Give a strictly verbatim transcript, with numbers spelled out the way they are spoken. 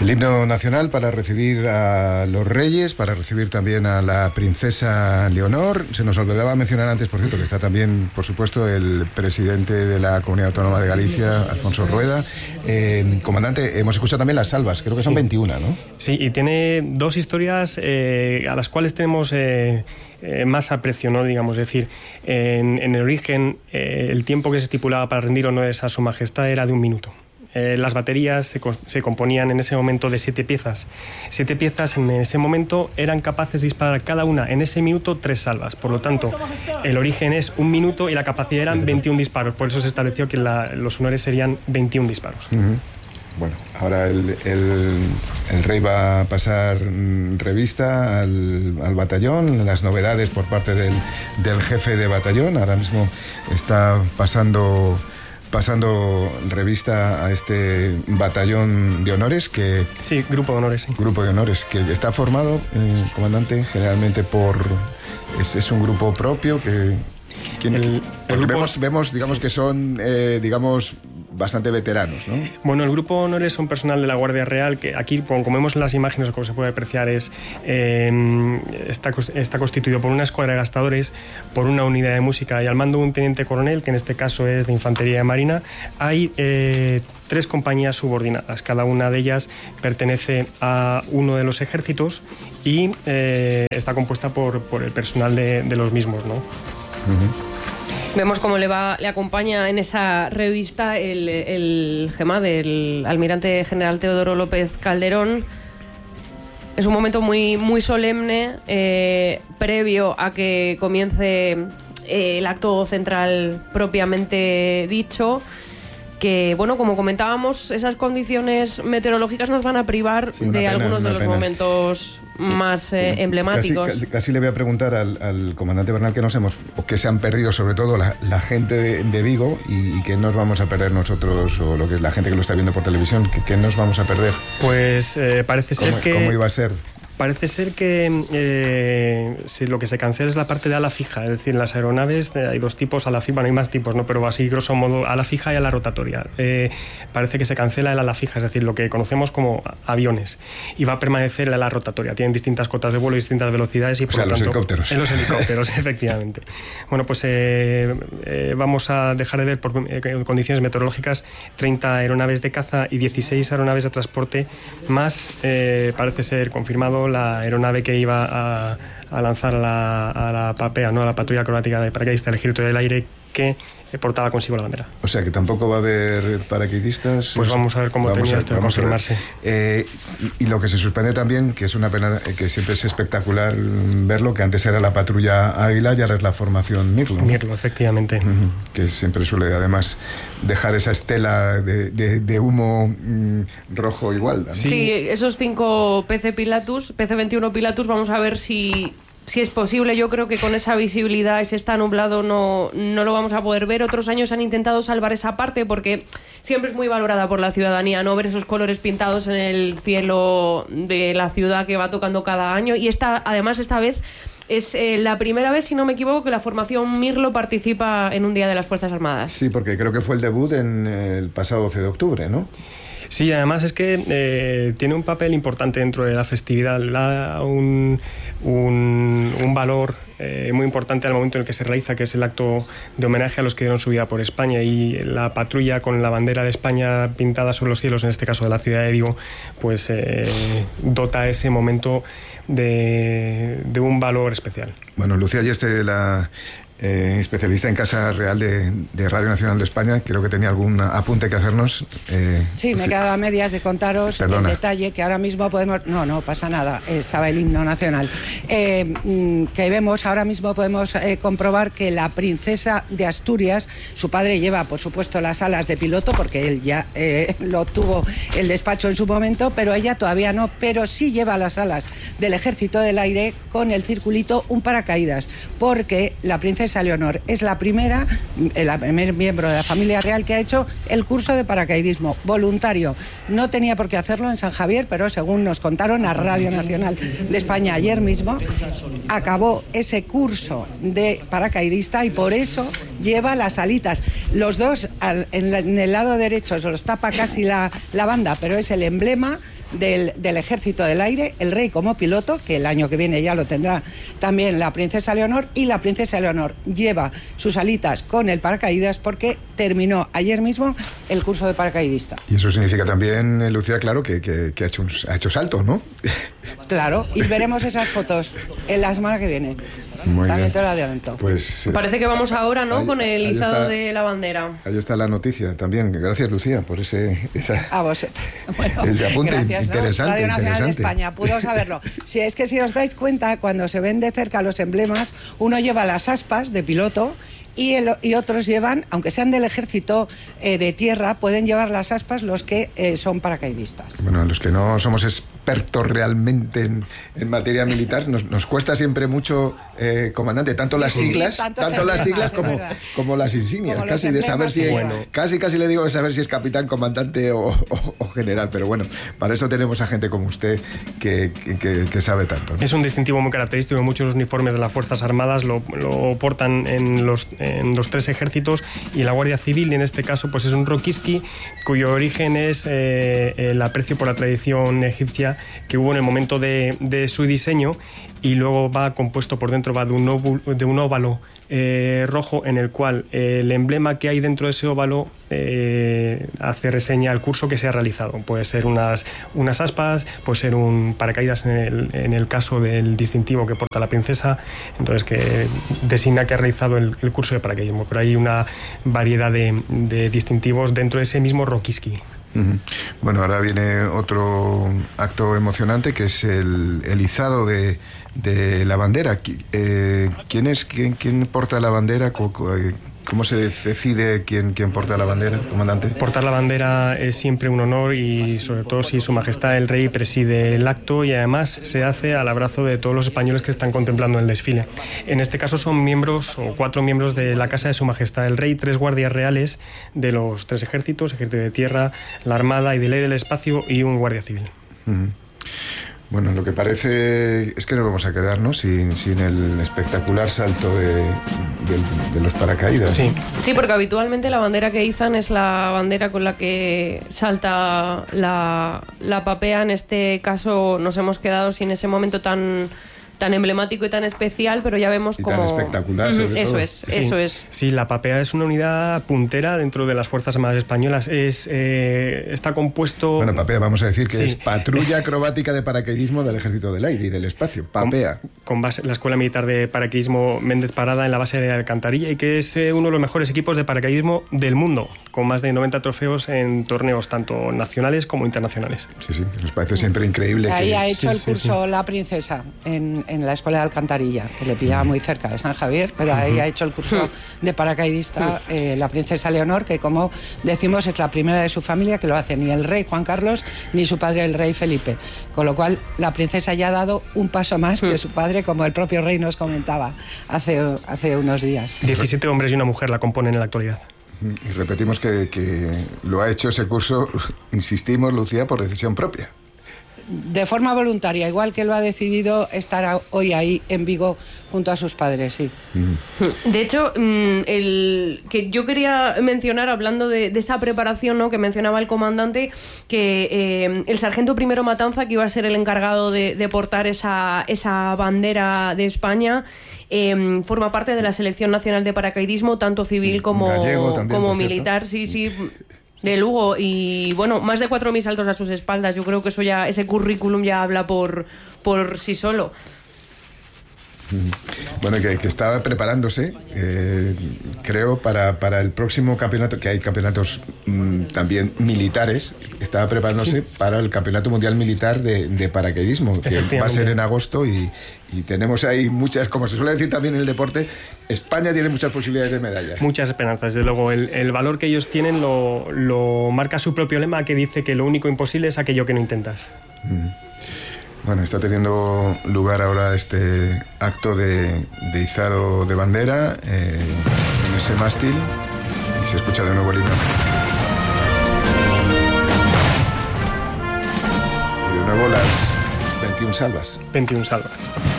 El himno nacional para recibir a los reyes, para recibir también a la princesa Leonor. Se nos olvidaba mencionar antes, por cierto, que está también, por supuesto, el presidente de la Comunidad Autónoma de Galicia, Alfonso Rueda. Eh, comandante, hemos escuchado también las salvas, creo que son sí. veintiuna, ¿no? Sí, y tiene dos historias eh, a las cuales tenemos eh, eh, más aprecio, ¿no? Digamos, es decir, en, en el origen, eh, el tiempo que se estipulaba para rendir honores a su majestad era de un minuto. Eh, las baterías se, co- se componían en ese momento de siete piezas. Siete piezas en ese momento eran capaces de disparar cada una en ese minuto tres salvas. Por lo tanto, el origen es un minuto y la capacidad eran veintiún disparos. Por eso se estableció que la, los honores serían veintiún disparos. Uh-huh. Bueno, ahora el, el, el rey va a pasar revista al, al batallón, las novedades por parte del, del jefe de batallón. Ahora mismo está pasando... pasando revista a este batallón de honores que... Sí, grupo de honores, sí. Grupo de honores, que está formado, eh, comandante, generalmente por... Es, es un grupo propio que... ¿quién, el, el grupo, vemos, vemos, digamos, sí. que son, eh, digamos... bastante veteranos, ¿no? Bueno, el grupo de honores son personal de la Guardia Real que aquí, como vemos en las imágenes, como se puede apreciar, es eh, está, está constituido por una escuadra de gastadores, por una unidad de música y al mando de un teniente coronel, que en este caso es de Infantería de Marina. Hay eh, tres compañías subordinadas, cada una de ellas pertenece a uno de los ejércitos y eh, está compuesta por, por el personal de, de los mismos, ¿no? Uh-huh. Vemos cómo le va, le acompaña en esa revista el, el gema del almirante general Teodoro López Calderón. Es un momento muy, muy solemne, eh, previo a que comience eh, el acto central propiamente dicho. Que, bueno, como comentábamos, esas condiciones meteorológicas nos van a privar sí, de pena, algunos de los pena. momentos más eh, emblemáticos. Casi, casi le voy a preguntar al, al comandante Bernal que nos hemos, o que se han perdido sobre todo la, la gente de, de Vigo y, y que nos vamos a perder nosotros, o lo que es la gente que lo está viendo por televisión, que, que nos vamos a perder. Pues eh, parece ser ¿Cómo, que... ¿Cómo iba a ser? Parece ser que eh, si lo que se cancela es la parte de ala fija, es decir, en las aeronaves hay dos tipos, ala fija, bueno, hay más tipos, ¿no? Pero así grosso modo, ala fija y ala rotatoria. Eh, parece que se cancela el ala fija, es decir, lo que conocemos como aviones, y va a permanecer el ala rotatoria. Tienen distintas cotas de vuelo y distintas velocidades y por o sea, lo los tanto, helicópteros. En los helicópteros, efectivamente. Bueno, pues eh, eh, vamos a dejar de ver por eh, condiciones meteorológicas treinta aeronaves de caza y dieciséis aeronaves de transporte, más eh, parece ser confirmado la aeronave que iba a, a lanzar a la, a la PAPEA, ¿no? A la patrulla acrobática de paracaidistas del Ejército del Aire, que portaba consigo la bandera. O sea que tampoco va a haber paracaidistas. Pues vamos a ver cómo termina esto de confirmarse. Eh, y, y lo que se suspende también, que es una pena, que siempre es espectacular verlo, que antes era la patrulla Águila y ahora es la formación Mirlo. Mirlo, efectivamente. Uh-huh. Que siempre suele además dejar esa estela de, de, de humo mm, rojo igual, ¿no? Sí. sí, esos cinco P C Pilatus, P C veintiuno Pilatus, vamos a ver si... Si es posible. Yo creo que con esa visibilidad y si está nublado no, no lo vamos a poder ver. Otros años han intentado salvar esa parte porque siempre es muy valorada por la ciudadanía, no ver esos colores pintados en el cielo de la ciudad que va tocando cada año. Y esta, además esta vez es eh, la primera vez, si no me equivoco, que la formación Mirlo participa en un Día de las Fuerzas Armadas. Sí, porque creo que fue el debut en el pasado doce de octubre, ¿no? Sí, además es que eh, tiene un papel importante dentro de la festividad, da un, un, un valor eh, muy importante al momento en el que se realiza, que es el acto de homenaje a los que dieron su vida por España, y la patrulla con la bandera de España pintada sobre los cielos, en este caso de la ciudad de Vigo, pues eh, dota ese momento de, de un valor especial. Bueno, Lucía Ayeste, la eh, especialista en Casa Real de, de Radio Nacional de España, creo que tenía algún apunte que hacernos. Eh, sí, me he quedado a medias de contaros Perdona. el detalle que ahora mismo podemos... No, no pasa nada, estaba el himno nacional. Eh, que vemos, ahora mismo podemos eh, comprobar que la princesa de Asturias, su padre lleva, por supuesto, las alas de piloto, porque él ya eh, lo obtuvo el despacho en su momento, pero ella todavía no, pero sí lleva las alas del Ejército del Aire con el circulito un paracaídas, porque la princesa Leonor es la primera, el primer miembro de la familia real que ha hecho el curso de paracaidismo voluntario. No tenía por qué hacerlo en San Javier, pero según nos contaron a Radio Nacional de España ayer mismo, acabó ese curso de paracaidista y por eso lleva las alitas. Los dos, al, en, la, en el lado derecho, se los tapa casi la, la banda, pero es el emblema del, del Ejército del Aire, el rey como piloto, que el año que viene ya lo tendrá también la princesa Leonor, y la princesa Leonor lleva sus alitas con el paracaídas porque terminó ayer mismo el curso de paracaidista. Y eso significa también, Lucía, claro, que, que, que ha, hecho un, ha hecho salto, ¿no? Claro, y veremos esas fotos en la semana que viene. Muy También bien. te lo adelanto. Pues, eh, Parece que vamos ahora, ¿no? ahí- Con el ahí izado está. de la bandera. Ahí está la noticia también. Gracias, Lucía, por ese... Esa... A vos. Bueno, Ese apunte gracias, ¿no? interesante, Radio Nacional interesante. de España, pudo saberlo. Si es que si os dais cuenta, cuando se ven de cerca los emblemas, uno lleva las aspas de piloto y, el- y otros llevan, aunque sean del ejército eh, de tierra, pueden llevar las aspas los que eh, son paracaidistas. Bueno, los que no somos expertos realmente en, en materia militar, nos, nos cuesta siempre mucho, eh, comandante, tanto las Sí, siglas, tanto tanto se las llama, siglas es como, verdad. como las insignias, Como los casi de saber si, emblemas, bueno. casi casi le digo de saber si es capitán, comandante o, o- o general, pero bueno, para eso tenemos a gente como usted que, que- que- que sabe tanto, ¿no? Es un distintivo muy característico. Muchos uniformes de las Fuerzas Armadas lo, lo portan en los, en los tres ejércitos, y la Guardia Civil, en este caso, pues es un roquiski cuyo origen es eh, el aprecio por la tradición egipcia que hubo en el momento de, de su diseño, y luego va compuesto por dentro, va de un, óvulo- de un óvalo eh, rojo en el cual eh, el emblema que hay dentro de ese óvalo eh, hace reseña al curso que se ha realizado. Puede ser unas, unas aspas, puede ser un paracaídas en el, en el caso del distintivo que porta la princesa, entonces que designa que ha realizado el, el curso de paracaidismo. Pero hay una variedad de, de distintivos dentro de ese mismo roquiski. Ujú. Bueno, ahora viene otro acto emocionante que es el, el izado de, de la bandera. Qui- eh, ¿Quién es quién, quién porta la bandera? Co- co- eh, ¿Cómo se decide quién, quién porta la bandera, comandante? Portar la bandera es siempre un honor, y sobre todo si Su Majestad el Rey preside el acto, y además se hace al abrazo de todos los españoles que están contemplando el desfile. En este caso son miembros o cuatro miembros de la Casa de Su Majestad el Rey, tres guardias reales de los tres ejércitos, Ejército de Tierra, la Armada y de Ley del Espacio, y un guardia civil. Ujú. Bueno, lo que parece es que nos vamos a quedar, ¿no? Sin, sin el espectacular salto de, de- de los paracaídas. Sí. Sí, porque habitualmente la bandera que izan es la bandera con la que salta la, la papea. En este caso nos hemos quedado sin ese momento tan, tan emblemático y tan especial, pero ya vemos Y como... tan espectacular, sobre Eso todo. es, Sí, eso es. Sí, la papea es una unidad puntera dentro de las Fuerzas Armadas Españolas. Es, eh, está compuesto... Bueno, PAPEA, vamos a decir que Sí. es Patrulla Acrobática de Paracaidismo del Ejército del Aire y del Espacio. PAPEA. Con, con base, la Escuela Militar de Paracaidismo Méndez Parada en la base de Alcantarilla, y que es eh, uno de los mejores equipos de paracaidismo del mundo, con más de noventa trofeos en torneos tanto nacionales como internacionales. Sí, sí, nos parece siempre increíble Ahí que... ha hecho sí, el sí, curso la princesa en, en la escuela de Alcantarilla, que le pillaba muy cerca de San Javier, pero ahí ha hecho el curso de paracaidista eh, la princesa Leonor, que como decimos es la primera de su familia que lo hace, ni el rey Juan Carlos ni su padre el rey Felipe, con lo cual la princesa ya ha dado un paso más que su padre, como el propio rey nos comentaba hace, hace unos días. diecisiete hombres y una mujer la componen en la actualidad. Y repetimos que, que lo ha hecho ese curso, insistimos, Lucía, por decisión propia. De forma voluntaria, igual que lo ha decidido estar a- hoy ahí en Vigo junto a sus padres, sí. De hecho, mm, el que yo quería mencionar, hablando de, de esa preparación, ¿no?, que mencionaba el comandante, que eh, el sargento primero Matanza, que iba a ser el encargado de, de portar esa, esa bandera de España, eh, forma parte de la Selección Nacional de Paracaidismo, tanto civil como, Gallego también, como por cierto. militar, sí, sí. De Lugo, y bueno, más de cuatro mil saltos a sus espaldas. Yo creo que eso ya, ese currículum ya habla por, por sí solo. Bueno, que, que estaba preparándose, eh, creo, para, para el próximo campeonato, que hay campeonatos mm, también militares, estaba preparándose para el Campeonato Mundial Militar de, de Paracaidismo, que va a ser en agosto, y, y tenemos ahí muchas, como se suele decir también en el deporte, España tiene muchas posibilidades de medallas. Muchas esperanzas, desde luego. El, el valor que ellos tienen lo, lo marca su propio lema, que dice que lo único imposible es aquello que no intentas. Mm. Bueno, está teniendo lugar ahora este acto de, de izado de bandera eh, en ese mástil, y se escucha de nuevo el himno. Y de nuevo las veintiún salvas. veintiún salvas.